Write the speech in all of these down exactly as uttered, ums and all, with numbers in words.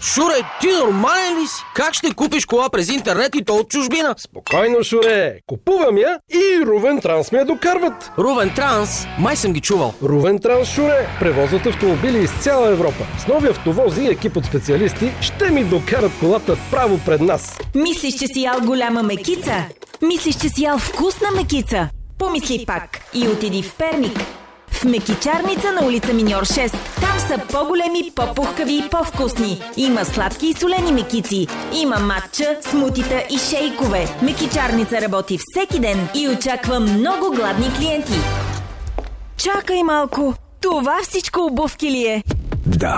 Шуре, ти нормален ли си? Как ще купиш кола през интернет и то от чужбина? Спокойно, Шуре. Купувам я и Рувен Транс ми я докарват. Рувен Транс? Май съм ги чувал. Рувен Транс, Шуре, превозват автомобили из цяла Европа. С нови автовози и екип от специалисти ще ми докарат колата право пред нас. Мислиш, че си ял голяма мекица? Мислиш, че си ял вкусна мекица? Помисли пак и отиди в Перник. В мекичарница на улица Миньор шест. Там са по-големи, по-пухкави и по-вкусни. Има сладки и солени мекици. Има матча, смутита и шейкове. Мекичарница работи всеки ден и очаква много гладни клиенти. Чакай малко. Това всичко обувки ли е? Да.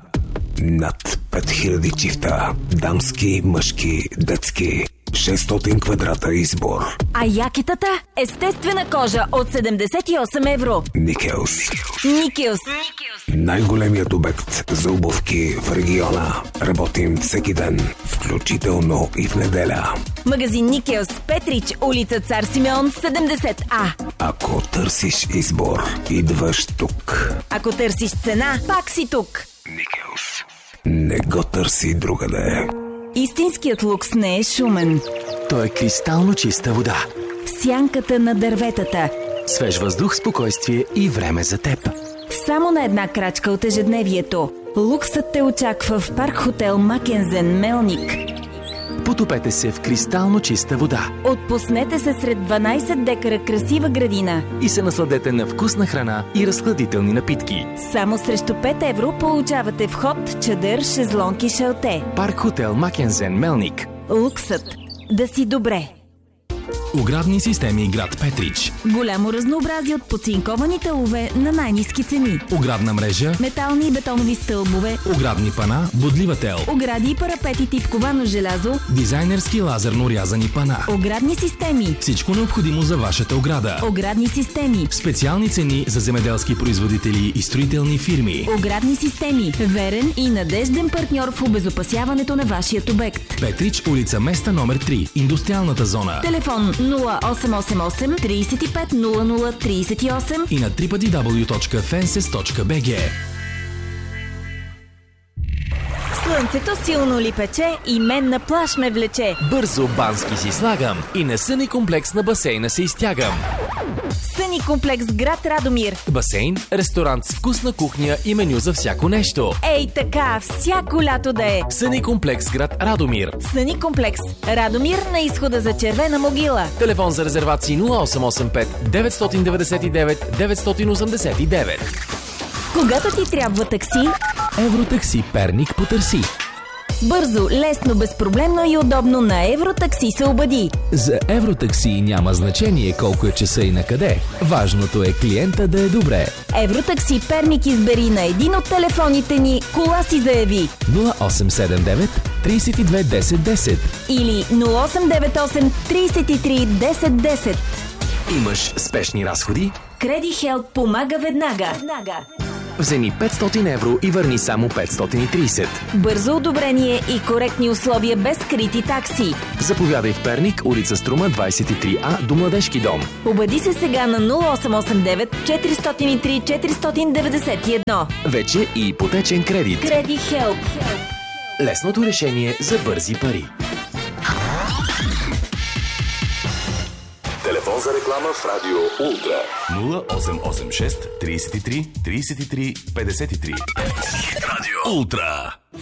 Над пет хиляди чифта. Дамски, мъжки, детски. шестстотин квадрата избор. А якетата? Естествена кожа от седемдесет и осем евро. Никелс. Никелс. Най-големият обект за обувки в региона. Работим всеки ден, включително и в неделя. Магазин Никелс, Петрич, улица Цар Симеон, седемдесет А. Ако търсиш избор, идваш тук. Ако търсиш цена, пак си тук. Никелс. Не го търси другаде. Истинският лукс не е шумен. Той е кристално чиста вода. В сянката на дърветата. Свеж въздух, спокойствие и време за теб. Само на една крачка от ежедневието. Луксът те очаква в парк хотел Макензен, Мелник. Потопете се в кристално чиста вода. Отпуснете се сред дванайсет декара красива градина. И се насладете на вкусна храна и разхладителни напитки. Само срещу пет евро получавате вход, чадър, шезлонг и шалте. Парк хотел Макензен, Мелник. Луксът. Да си добре. Оградни системи град Петрич. Голямо разнообразие от подцинковани тълове на най-ниски цени. Оградна мрежа, метални и бетонови стълбове, оградни пана, бодлива тел, огради и парапети тип ковано желязо, дизайнерски лазерно рязани пана, оградни системи. Всичко необходимо за вашата ограда. Оградни системи. Специални цени за земеделски производители и строителни фирми. Оградни системи. Верен и надежден партньор в обезопасяването на вашият обект. Петрич, улица Места номер три, индустриалната зона. Телефон нула осем осем осем трийсет и пет нула нула трийсет и осем и на дабъл ю дабъл ю дабъл ю точка фенсес точка би джи. Слънцето силно ли пече и мен на плаж ме влече. Бързо бански си слагам и на съни комплекс на басейна се изтягам. Съни комплекс град Радомир. Басейн, ресторант с вкусна кухня и меню за всяко нещо. Ей така, всяко лято да е. Съни комплекс град Радомир. Съни комплекс Радомир на изхода за Червена могила. Телефон за резервации нула осем осем пет деветстотин деветдесет и девет деветстотин осемдесет и девет. Когато ти трябва такси, Евротакси Перник потърси. Бързо, лесно, безпроблемно и удобно на Евротакси се обади. За Евротакси няма значение колко е часа и на къде. Важното е клиента да е добре. Евротакси Перник избери на един от телефоните ни, кола си заяви. нула осем седем девет трийсет и две десет десет или нула осем девет осем трийсет и три десет десет. Имаш спешни разходи? Креди Хелп помага веднага. Вземи петстотин евро и върни само петстотин и трийсет. Бързо одобрение и коректни условия без скрити такси. Заповядай в Перник, улица Струма двайсет и три А до Младежки дом. Обади се сега на нула осем осем девет четиристотин и три четиристотин деветдесет и едно. Вече и ипотечен кредит. Креди Хелп. Лесното решение за бързи пари. Телефон за реклама в Радио Ултра нула осем осем шест трийсет и три трийсет и три петдесет и три. Радио Ултра.